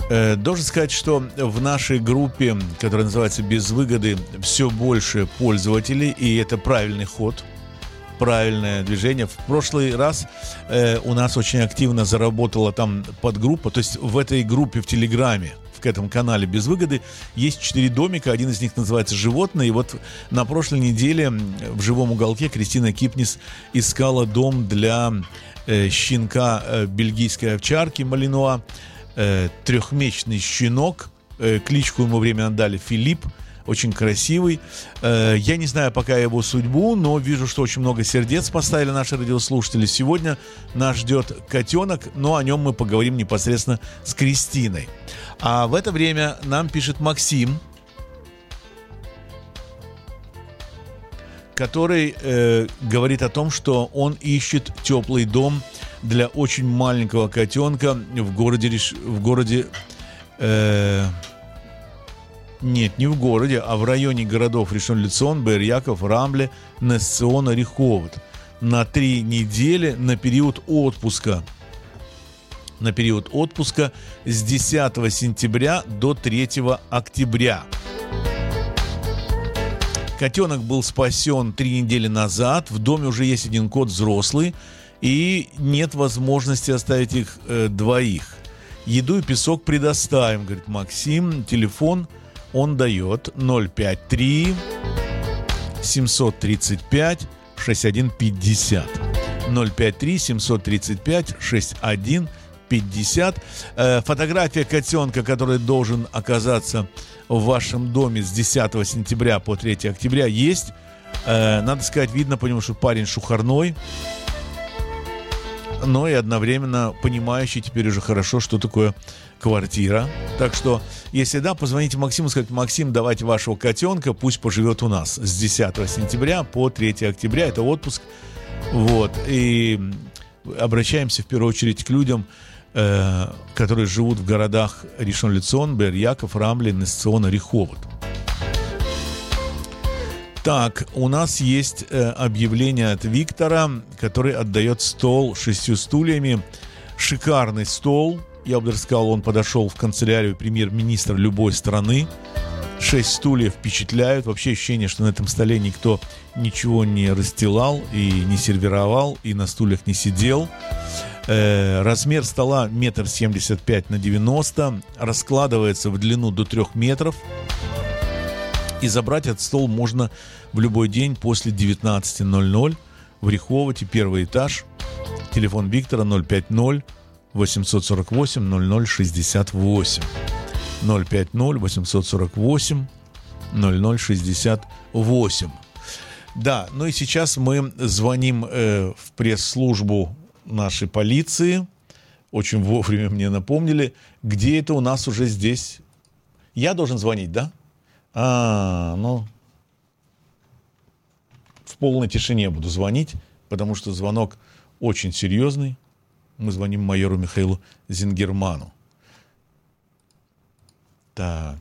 Должен сказать, что в нашей группе, которая называется «Без выгоды», все больше пользователей, и это правильный ход, правильное движение. В прошлый раз у нас очень активно заработала там подгруппа, то есть в этой группе в Телеграме, в этом канале «Без выгоды» есть 4 домика, один из них называется «Животные», и вот на прошлой неделе в живом уголке Кристина Кипнис искала дом для щенка бельгийской овчарки Малинуа, трехмесячный щенок, кличку ему временно дали Филипп, очень красивый. Я не знаю пока его судьбу, но вижу, что очень много сердец поставили наши радиослушатели. Сегодня нас ждет котенок, но о нем мы поговорим непосредственно с Кристиной. А в это время нам пишет Максим, который говорит о том, что он ищет теплый дом для очень маленького котенка в городе, нет, не в городе, а в районе городов Ришон-ле-Цион, Беэр-Яков, Рамле, Нес-Цион, Реховод на 3 недели на период отпуска. На период отпуска с 10 сентября до 3 октября. Котенок был спасен 3 недели назад. В доме уже есть один кот взрослый. И нет возможности оставить их двоих. Еду и песок предоставим, говорит Максим. Телефон он дает 053 735 6150. 053 735 6150. Фотография котенка, который должен оказаться в вашем доме с 10 сентября по 3 октября, есть. Надо сказать, видно по нему, что парень шухарной, но и одновременно понимающий теперь уже хорошо, что такое квартира. Так что, если да, позвоните Максиму, скажите: Максим, давайте вашего котенка, пусть поживет у нас с 10 сентября по 3 октября. Это отпуск. Вот. И обращаемся в первую очередь к людям, которые живут в городах Ришон-ле-Цион, Беэр-Яков, Рамле, Нес-Цион, Реховод. Так, у нас есть объявление от Виктора, который отдает стол 6 стульями. Шикарный стол. Я бы даже сказал, он подошел в канцелярию премьер-министра любой страны. 6 стульев впечатляют. Вообще ощущение, что на этом столе никто ничего не расстилал и не сервировал, и на стульях не сидел. Размер стола 1,75 на 90. Раскладывается в длину до 3 метров. И забрать этот стол можно в любой день после 19:00 в Реховоте, 1 этаж. Телефон Виктора 050 848 0068. 050 848 0068. Да, ну и сейчас мы звоним в пресс-службу нашей полиции. Очень вовремя мне напомнили, где это у нас уже здесь. Я должен звонить, да? Ну, в полной тишине буду звонить, потому что звонок очень серьезный. Мы звоним майору Михаилу Зингерману. Так.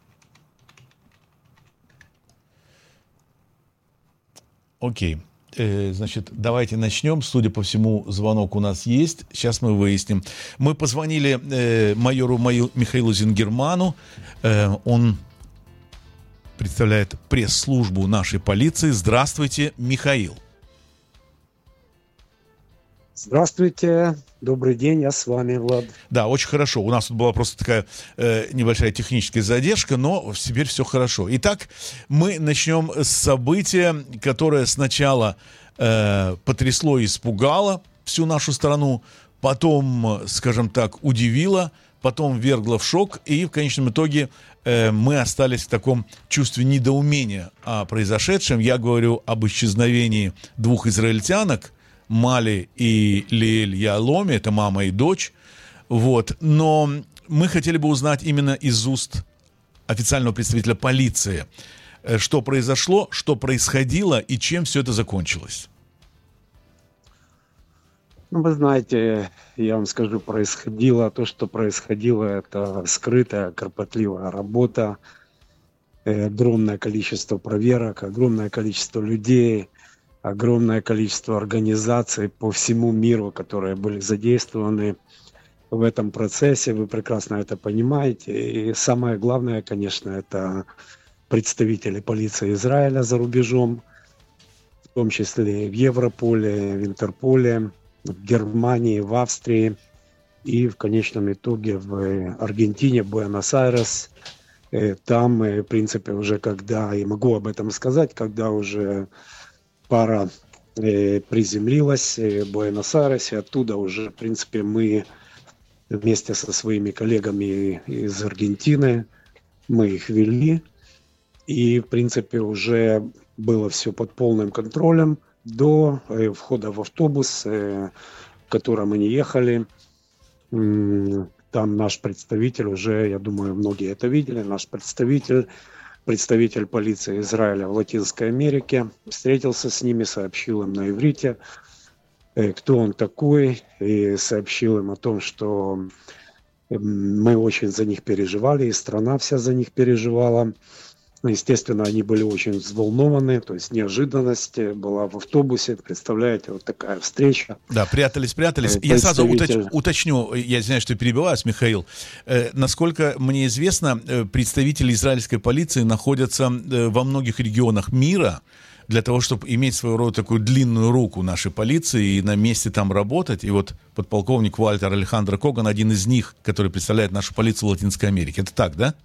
Окей. Значит, давайте начнем. Судя по всему, звонок у нас есть. Сейчас мы выясним. Мы позвонили майору Михаилу Зингерману. Он представляет пресс-службу нашей полиции. Здравствуйте, Михаил. Здравствуйте, добрый день, я с вами, Влад. Да, очень хорошо. У нас тут была просто такая небольшая техническая задержка, но теперь все хорошо. Итак, мы начнем с события, которое сначала потрясло и испугало всю нашу страну, потом, скажем так, удивило, потом ввергло в шок, и в конечном итоге мы остались в таком чувстве недоумения о произошедшем. Я говорю об исчезновении 2 израильтянок, Мали и Лиэль Яломи, это мама и дочь. Вот. Но мы хотели бы узнать именно из уст официального представителя полиции, что произошло, что происходило и чем все это закончилось. Ну, вы знаете, я вам скажу, происходило то, что происходило, это скрытая, кропотливая работа, огромное количество проверок, огромное количество людей, огромное количество организаций по всему миру, которые были задействованы. в этом процессе, вы прекрасно это понимаете. И самое главное, конечно, это представители полиции Израиля за рубежом, в том числе в Европоле, в Интерполе, в Германии, в Австрии и в конечном итоге в Аргентине, Буэнос-Айрес. Там, в принципе, уже когда, и могу об этом сказать, когда уже пара приземлилась в Буэнос-Айресе, оттуда уже, в принципе, мы вместе со своими коллегами из Аргентины, мы их вели, и, в принципе, уже было все под полным контролем до входа в автобус, в котором мы не ехали. Там наш представитель уже, я думаю, многие это видели, наш представитель полиции Израиля в Латинской Америке, встретился с ними, сообщил им на иврите, кто он такой, и сообщил им о том, что мы очень за них переживали, и страна вся за них переживала. Естественно, они были очень взволнованы, то есть неожиданность была в автобусе, представляете, вот такая встреча. Да, прятались. Я сразу уточню, я знаю, что перебиваюсь, Михаил. Насколько мне известно, представители израильской полиции находятся во многих регионах мира для того, чтобы иметь своего рода такую длинную руку нашей полиции и на месте там работать. И вот подполковник Вальтер Алехандро Коган один из них, который представляет нашу полицию в Латинской Америке. Это так, да?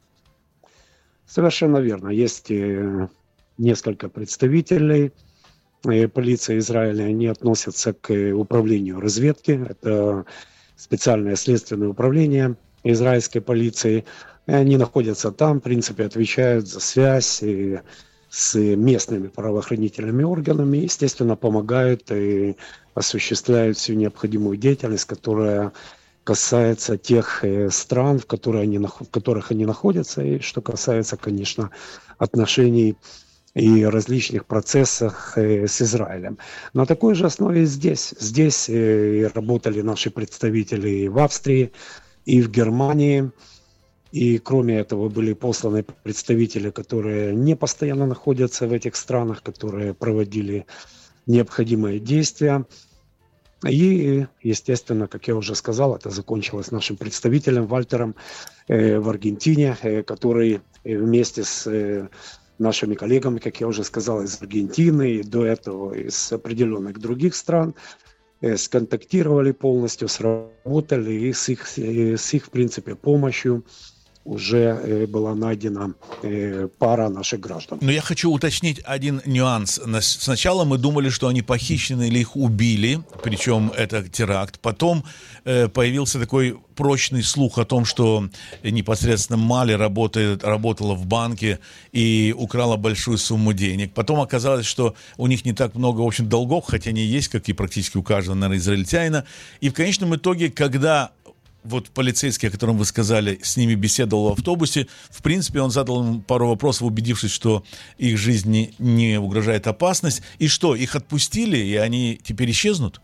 Совершенно верно. Есть несколько представителей полиции Израиля. Они относятся к управлению разведки. Это специальное следственное управление израильской полиции. Они находятся там, в принципе, отвечают за связь с местными правоохранительными органами. Естественно, помогают и осуществляют всю необходимую деятельность, которая касается тех стран, в которых они находятся, и что касается, конечно, отношений и различных процессах с Израилем. На такой же основе здесь. Здесь работали наши представители и в Австрии, и в Германии. И кроме этого были посланы представители, которые не постоянно находятся в этих странах, которые проводили необходимые действия. И, естественно, как я уже сказал, это закончилось нашим представителем Вальтером в Аргентине, который вместе с нашими коллегами, как я уже сказал, из Аргентины и до этого из определенных других стран, сконтактировали полностью, сработали, и с их, в принципе, помощью уже была найдена пара наших граждан. Но я хочу уточнить один нюанс. Сначала мы думали, что они похищены или их убили, причем это теракт. Потом появился такой прочный слух о том, что непосредственно Мали работала в банке и украла большую сумму денег. Потом оказалось, что у них не так много, в общем, долгов, хотя они есть, как и практически у каждого, наверное, израильтянина. И в конечном итоге, когда вот полицейский, о котором вы сказали, с ними беседовал в автобусе, в принципе, он задал им пару вопросов, убедившись, что их жизни не угрожает опасность. И что, их отпустили, и они теперь исчезнут?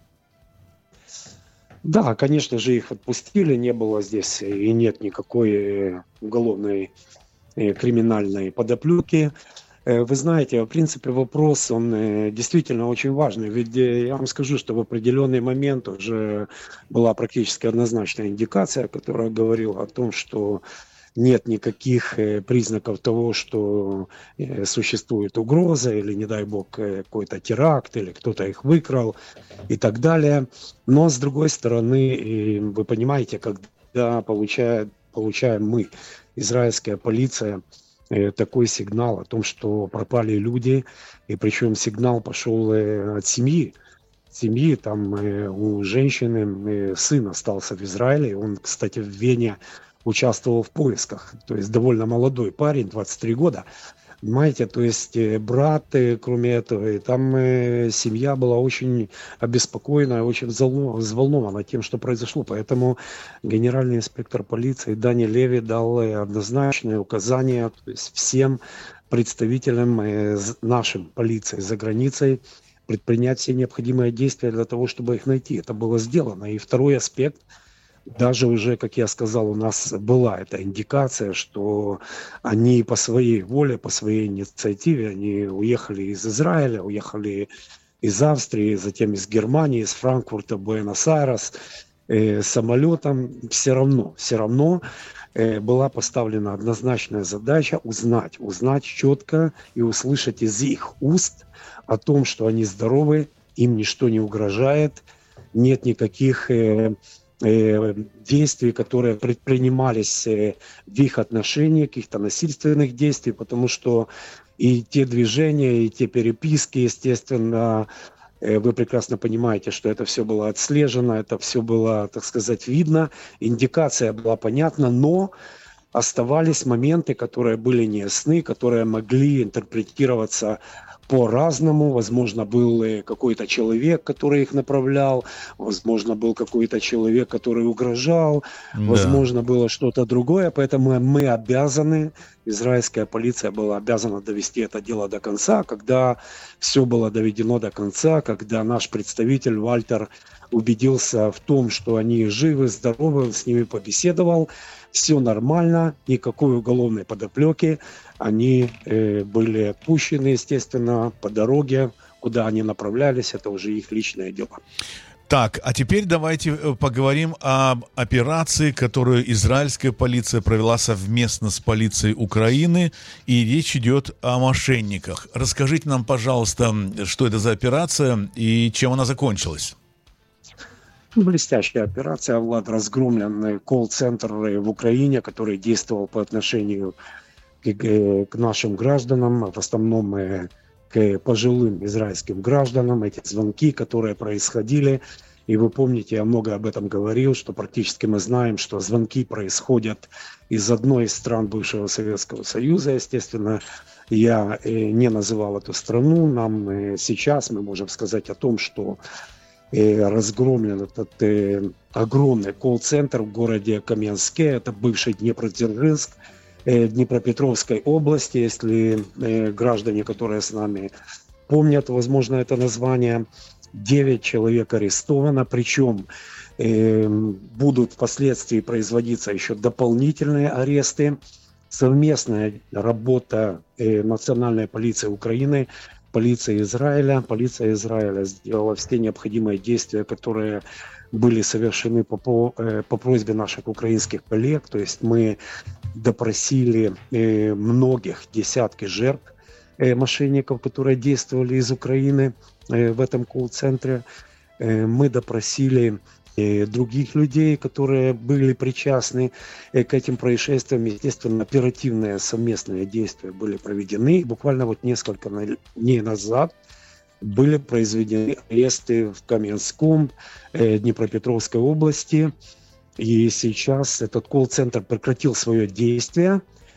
Да, конечно же, их отпустили. Не было здесь и нет никакой уголовной криминальной подоплеки. Вы знаете, в принципе, вопрос, он действительно очень важный. Ведь я вам скажу, что в определенный момент уже была практически однозначная индикация, которая говорила о том, что нет никаких признаков того, что существует угроза или, не дай бог, какой-то теракт, или кто-то их выкрал и так далее. Но, с другой стороны, вы понимаете, когда получаем мы, израильская полиция, такой сигнал о том, что пропали люди, и причем сигнал пошел от семьи. Там у женщины сын остался в Израиле, он, кстати, в Вене участвовал в поисках, то есть довольно молодой парень, 23 года. Понимаете, то есть брат, кроме этого, и там семья была очень обеспокоена, очень взволнована тем, что произошло. Поэтому генеральный инспектор полиции Дани Леви дал однозначное указание, то есть всем представителям нашим полиции за границей предпринять все необходимые действия для того, чтобы их найти. Это было сделано. И второй аспект. Даже уже, как я сказал, у нас была эта индикация, что они по своей воле, по своей инициативе, они уехали из Израиля, уехали из Австрии, затем из Германии, из Франкфурта, Буэнос-Айрес. самолетом, все равно была поставлена однозначная задача узнать четко и услышать из их уст о том, что они здоровы, им ничто не угрожает, нет никаких действий, которые предпринимались в их отношении, каких-то насильственных действий, потому что и те движения, и те переписки, естественно, вы прекрасно понимаете, что это все было отслежено, это все было, так сказать, видно, индикация была понятна, но оставались моменты, которые были неясны, которые могли интерпретироваться по-разному. Возможно, был какой-то человек, который их направлял, возможно, был какой-то человек, который угрожал, возможно, было что-то другое, поэтому мы обязаны, израильская полиция была обязана довести это дело до конца. Когда все было доведено до конца, когда наш представитель Вальтер убедился в том, что они живы, здоровы, он с ними побеседовал, все нормально, никакой уголовной подоплеки, они были отпущены, естественно, по дороге, куда они направлялись, это уже их личное дело. Так, а теперь давайте поговорим об операции, которую израильская полиция провела совместно с полицией Украины, и речь идет о мошенниках. Расскажите нам, пожалуйста, что это за операция и чем она закончилась? Блестящая операция, Влад, разгромлен колл-центр в Украине, который действовал по отношению к нашим гражданам, в основном к пожилым израильским гражданам, эти звонки, которые происходили. И вы помните, я много об этом говорил, что практически мы знаем, что звонки происходят из одной из стран бывшего Советского Союза. Естественно, я не называл эту страну. Нам сейчас мы можем сказать о том, что разгромлен этот огромный колл-центр в городе Каменске, это бывший Днепродзержинск, Днепропетровской области, если граждане, которые с нами помнят, возможно, это название. 9 человек арестовано, причем будут впоследствии производиться еще дополнительные аресты. Совместная работа Национальной полиции Украины, полиция Израиля сделала все необходимые действия, которые были совершены по просьбе наших украинских коллег. То есть мы допросили многих, десятки жертв мошенников, которые действовали из Украины в этом колл-центре. Мы допросили других людей, которые были причастны к этим происшествиям. Естественно, оперативные совместные действия были проведены. Буквально вот несколько дней назад были произведены аресты в Каменском, Днепропетровской области. И сейчас этот колл-центр прекратил свое действие.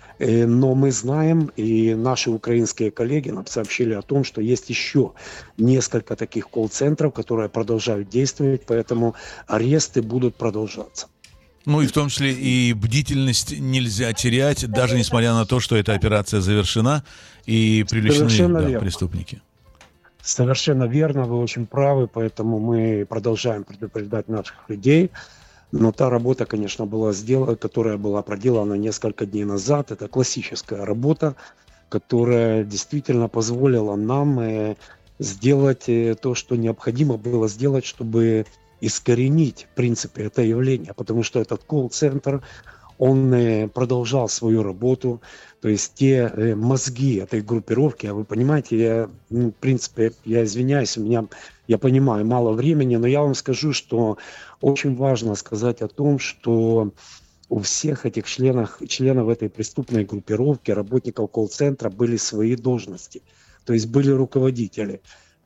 Но мы знаем, и наши украинские коллеги нам сообщили о том, что есть еще несколько таких колл-центров, которые продолжают действовать, поэтому аресты будут продолжаться. Ну и в том числе и бдительность нельзя терять, даже несмотря на то, что эта операция завершена и привлечены преступники. Совершенно верно, вы очень правы, поэтому мы продолжаем предупреждать наших людей. Но та работа, конечно, была сделана, которая была проделана несколько дней назад. Это классическая работа, которая действительно позволила нам сделать то, что необходимо было сделать, чтобы искоренить, в принципе, это явление. Потому что этот колл-центр, он продолжал свою работу. То есть те мозги этой группировки, а вы понимаете, в принципе, я извиняюсь, я понимаю, мало времени, но я вам скажу, что очень важно сказать о том, что у всех этих членов этой преступной группировки, работников колл-центра, были свои должности. То есть были руководители,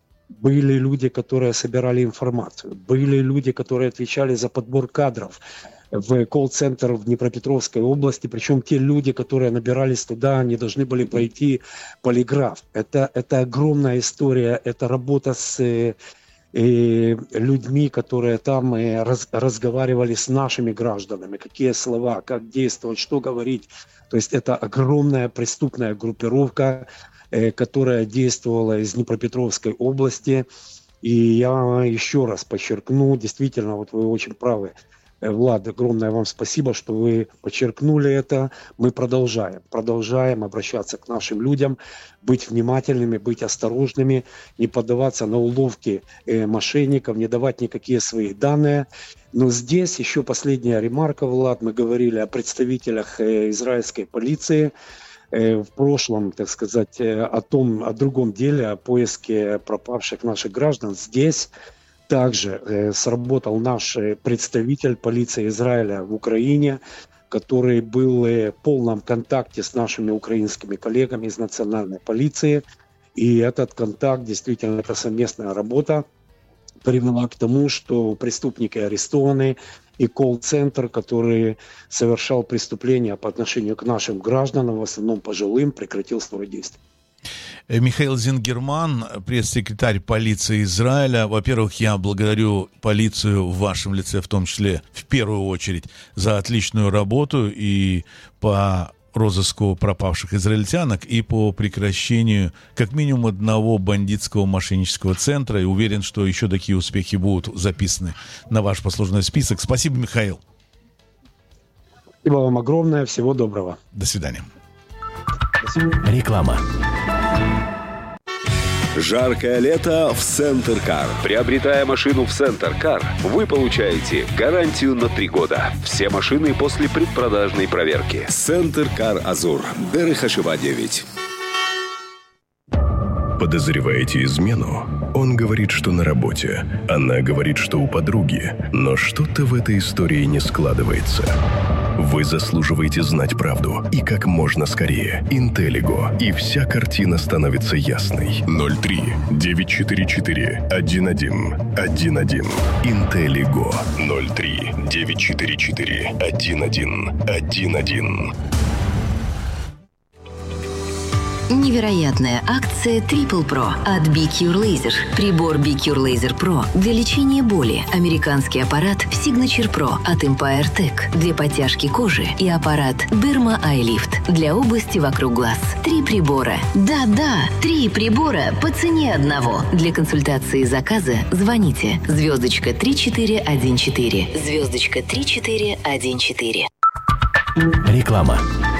были люди, которые собирали информацию, были люди, которые отвечали за подбор кадров в колл-центр в Днепропетровской области, причем те люди, которые набирались туда, они должны были пройти полиграф. Это огромная история, это работа с людьми, которые там разговаривали с нашими гражданами, какие слова, как действовать, что говорить. То есть это огромная преступная группировка, которая действовала из Днепропетровской области. И я еще раз подчеркну, действительно, вот вы очень правы, Влад, огромное вам спасибо, что вы подчеркнули это. Мы продолжаем обращаться к нашим людям, быть внимательными, быть осторожными, не поддаваться на уловки мошенников, не давать никакие свои данные. Но здесь еще последняя ремарка, Влад. Мы говорили о представителях израильской полиции. В прошлом, так сказать, о другом деле, о поиске пропавших наших граждан. Здесь также сработал наш представитель полиции Израиля в Украине, который был в полном контакте с нашими украинскими коллегами из национальной полиции. И этот контакт, действительно, это совместная работа, привела к тому, что преступники арестованы, и колл-центр, который совершал преступления по отношению к нашим гражданам, в основном пожилым, прекратил свое действие. Михаил Зингерман, пресс-секретарь полиции Израиля. Во-первых, я благодарю полицию в вашем лице, в том числе, в первую очередь, за отличную работу и по розыску пропавших израильтянок и по прекращению как минимум одного бандитского мошеннического центра. И уверен, что еще такие успехи будут записаны на ваш послужной список. Спасибо, Михаил. Спасибо вам огромное. Всего доброго. До свидания. Реклама. Жаркое лето в Центр Кар. Приобретая машину в Центр Кар, вы получаете гарантию на 3 года. Все машины после предпродажной проверки. Центр Кар Азур. Дерех Хашива 9. Подозреваете измену? Он говорит, что на работе. Она говорит, что у подруги. Но что-то в этой истории не складывается. Вы заслуживаете знать правду. И как можно скорее. Интеллиго. И вся картина становится ясной. 03-944-11-11. Интеллиго. 03-944-11-11. Невероятная акция Triple Pro от BeCure Laser. Прибор BeCure Laser Pro для лечения боли. Американский аппарат Signature Pro от Empire Tech для подтяжки кожи и аппарат Derma Eye Lift для области вокруг глаз. 3 прибора. Да-да, 3 прибора по цене одного. Для консультации и заказа звоните *3414. *3414. Реклама.